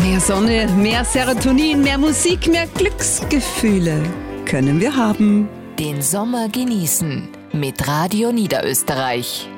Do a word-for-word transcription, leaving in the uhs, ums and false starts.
Mehr Sonne, mehr Serotonin, mehr Musik, mehr Glücksgefühle können wir haben. Den Sommer genießen mit Radio Niederösterreich.